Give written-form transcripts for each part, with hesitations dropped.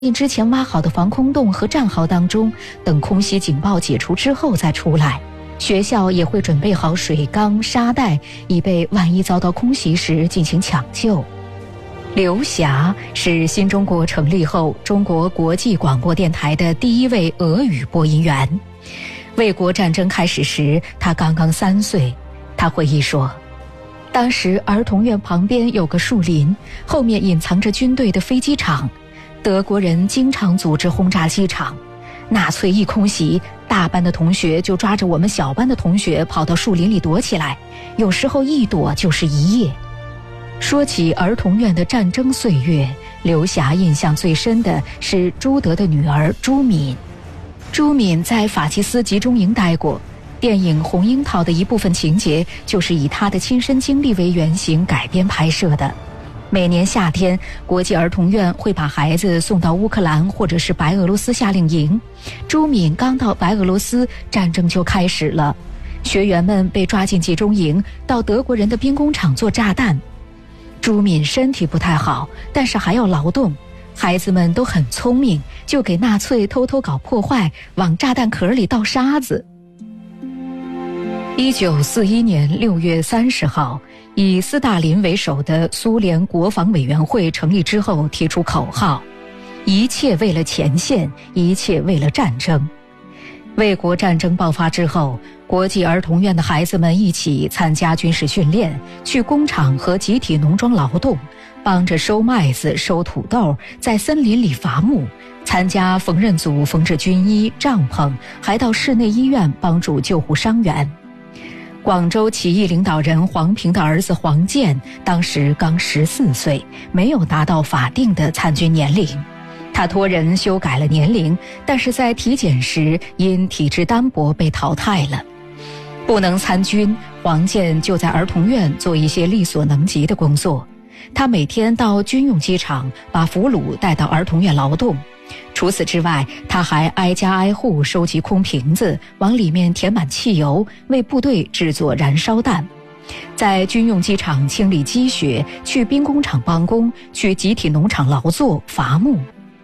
进之前挖好的防空洞和战壕当中，等空袭警报解除之后再出来。学校也会准备好水缸、沙袋，以备万一遭到空袭时进行抢救。刘霞是新中国成立后中国国际广播电台的第一位俄语播音员。卫国战争开始时，他刚刚3岁。他回忆说，当时儿童院旁边有个树林，后面隐藏着军队的飞机场，德国人经常组织轰炸机场。纳粹一空袭，大班的同学就抓着我们小班的同学跑到树林里躲起来，有时候一躲就是一夜。说起儿童院的战争岁月，刘霞印象最深的是朱德的女儿朱敏。朱敏在法西斯集中营待过，电影《红樱桃》的一部分情节就是以她的亲身经历为原型改编拍摄的。每年夏天，国际儿童院会把孩子送到乌克兰或者是白俄罗斯夏令营。朱敏刚到白俄罗斯，战争就开始了，学员们被抓进集中营，到德国人的兵工厂做炸弹。朱敏身体不太好，但是还要劳动。孩子们都很聪明，就给纳粹偷偷搞破坏，往炸弹壳里倒沙子。1941年6月30号，以斯大林为首的苏联国防委员会成立之后，提出口号：一切为了前线，一切为了战争。卫国战争爆发之后，国际儿童院的孩子们一起参加军事训练，去工厂和集体农庄劳动，帮着收麦子、收土豆，在森林里伐木，参加缝纫组缝制军衣、帐篷，还到市内医院帮助救护伤员。广州起义领导人黄平的儿子黄健当时刚14岁，没有达到法定的参军年龄。他托人修改了年龄，但是在体检时因体质单薄被淘汰了。不能参军，黄健就在儿童院做一些力所能及的工作。他每天到军用机场把俘虏带到儿童院劳动。除此之外，他还挨家挨户收集空瓶子，往里面填满汽油，为部队制作燃烧弹。在军用机场清理积雪，去兵工厂帮工，去集体农场劳作伐木。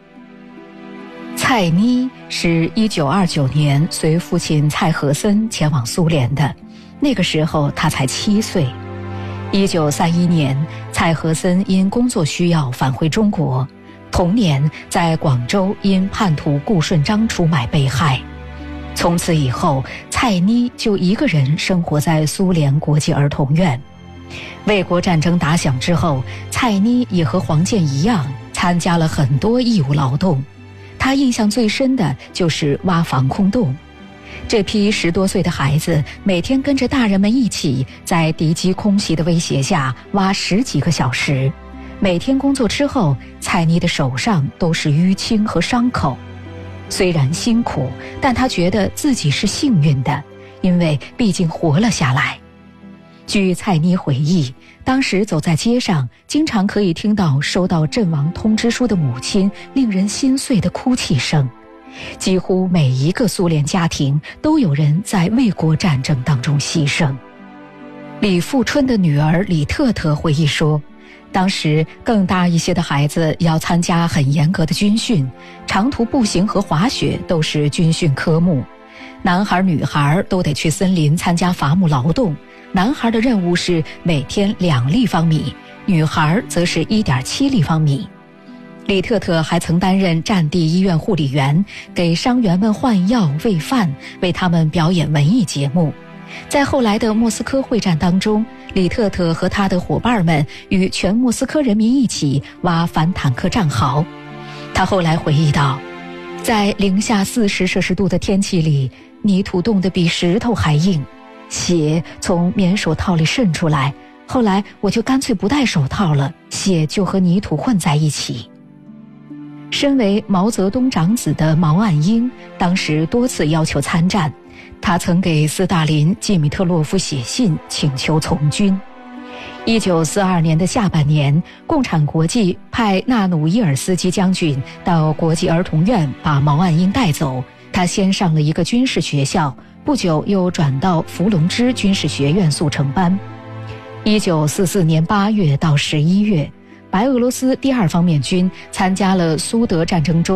蔡妮是1929年随父亲蔡和森前往苏联的，那个时候他才7岁。1931年，蔡和森因工作需要返回中国，同年在广州因叛徒顾顺章出卖被害。从此以后，蔡妮就一个人生活在苏联国际儿童院。卫国战争打响之后，蔡妮也和黄健一样参加了很多义务劳动。他印象最深的就是挖防空洞。这批10多岁的孩子每天跟着大人们一起，在敌机空袭的威胁下挖10几个小时。每天工作之后，蔡妮的手上都是淤青和伤口。虽然辛苦，但他觉得自己是幸运的，因为毕竟活了下来。据蔡妮回忆，当时走在街上，经常可以听到收到阵亡通知书的母亲令人心碎的哭泣声。几乎每一个苏联家庭都有人在卫国战争当中牺牲。李富春的女儿李特特回忆说，当时更大一些的孩子要参加很严格的军训，长途步行和滑雪都是军训科目。男孩女孩都得去森林参加伐木劳动，男孩的任务是每天2立方米，女孩则是1.7立方米。李特特还曾担任战地医院护理员，给伤员们换药喂饭，为他们表演文艺节目。在后来的莫斯科会战当中，李特特和他的伙伴们与全莫斯科人民一起挖反坦克战壕。他后来回忆道，在-40°C的天气里，泥土冻得比石头还硬，血从棉手套里渗出来，后来我就干脆不戴手套了，血就和泥土混在一起。身为毛泽东长子的毛岸英当时多次要求参战，他曾给斯大林、季米特洛夫写信请求从军。1942年的下半年，共产国际派纳努伊尔斯基将军到国际儿童院把毛岸英带走，他先上了一个军事学校，不久又转到伏龙芝军事学院速成班。1944年8月到11月， 白俄罗斯第二方面军参加了苏德战争中